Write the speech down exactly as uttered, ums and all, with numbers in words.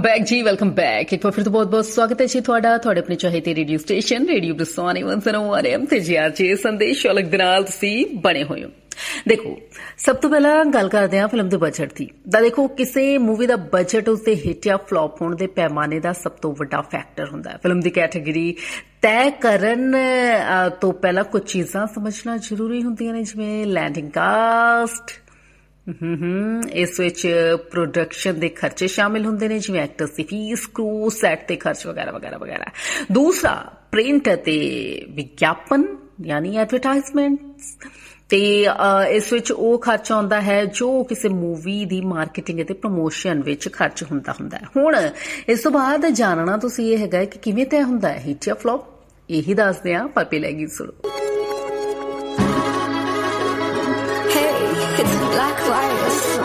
Back जी, welcome back. एक बार फिर तो बहुत बहुत स्वागत है जी ਤੁਹਾਡਾ ਤੁਹਾਡੇ ਆਪਣੇ ਚਾਹੀਦੇ ਰੇਡੀਓ ਸਟੇਸ਼ਨ ਰੇਡੀਓ ਬਰਸਾਨੇ ਇੱਕ ਸੌ ਇੱਕ ਐਮ ਤੇ ਜੀ ਆਰ ਜੇ ਸੰਦੇਸ਼ ਸ਼ੌਲਕ ਦੇ ਨਾਲ ਤੁਸੀਂ ਬਣੇ ਹੋਏ ਹੋ। ਦੇਖੋ, ਸਭ ਤੋਂ ਪਹਿਲਾਂ ਗੱਲ ਕਰਦੇ ਹਾਂ ਫਿਲਮ ਦੇ ਬਜਟ ਦੀ। ਤਾਂ ਦੇਖੋ, ਕਿਸੇ ਮੂਵੀ ਦਾ ਬਜਟ ਉਸਦੇ ਹਿੱਟ ਜਾਂ ਫਲॉप ਹੋਣ ਦੇ ਪੈਮਾਨੇ ਦਾ ਸਭ ਤੋਂ ਵੱਡਾ ਫੈਕਟਰ ਹੁੰਦਾ ਹੈ। ਫਿਲਮ ਦੀ ਕੈਟੇਗਰੀ ਤੈਅ ਕਰਨ ਤੋਂ ਪਹਿਲਾਂ ਕੁਝ ਚੀਜ਼ਾਂ ਸਮਝਣਾ ਜ਼ਰੂਰੀ ਹੁੰਦੀਆਂ ਨੇ, ਜਿਵੇਂ ਲੈਂਡਿੰਗ ਕਾਸਟ, ਇਸ ਵਿੱਚ ਪ੍ਰੋਡਕਸ਼ਨ ਦੇ ਖਰਚੇ ਸ਼ਾਮਿਲ ਹੁੰਦੇ ਨੇ, ਜਿਵੇਂ ਐਕਟਰਸ ਦੀ ਫੀਸ, ਕਰੂ, ਸੈਟ ਦੇ ਖਰਚ ਵਗੈਰਾ ਵਗੈਰਾ ਵਗੈਰਾ। ਦੂਸਰਾ, ਪ੍ਰਿੰਟ ਅਤੇ ਵਿਗਿਆਪਨ ਯਾਨੀ ਐਡਵਰਟਾਈਜ਼ਮੈਂਟਸ, ਤੇ ਇਸ ਵਿੱਚ ਉਹ ਖਰਚ ਆਉਂਦਾ ਹੈ ਜੋ ਕਿਸੇ ਮੂਵੀ ਦੀ ਮਾਰਕੀਟਿੰਗ ਅਤੇ ਪ੍ਰਮੋਸ਼ਨ ਵਿੱਚ ਖਰਚ ਹੁੰਦਾ ਹੁੰਦਾ ਹੈ। ਹੁਣ ਇਸ ਤੋਂ ਬਾਅਦ ਜਾਣਨਾ ਤੁਸੀਂ ਇਹ ਹੈਗਾ ਕਿ ਕਿਵੇਂ ਤੈਅ ਹੁੰਦਾ ਹੈ ਹਿੱਟ ਜਾਂ ਫਲॉप, ਇਹੀ ਦੱਸਦੇ ਹਾਂ, ਪਰ ਪਹਿਲਾਂ ਗੀਤ ਸੁਣੋ।